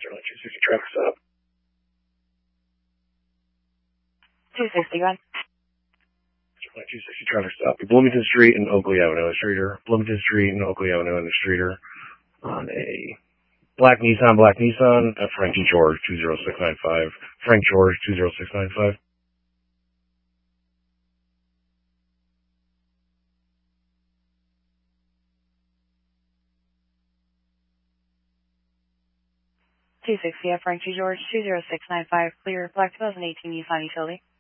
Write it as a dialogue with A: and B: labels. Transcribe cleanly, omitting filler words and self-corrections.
A: Sterling 260 traffic stop.
B: 260, go ahead.
A: Sterling 260 traffic stop. Bloomington Street and Oakley Avenue, a streeter. Bloomington Street and Oakley Avenue and a streeter on a black Nissan, Frankie George 20695. Frank George 20695.
B: Frankie George 20695, clear, black 2018 Nissan Utility.